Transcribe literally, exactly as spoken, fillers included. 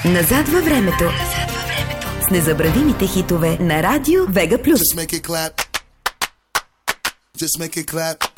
Назад във времето. С незабравимите хитове на Радио Вега Плюс. Just make it clap. Just make it clap.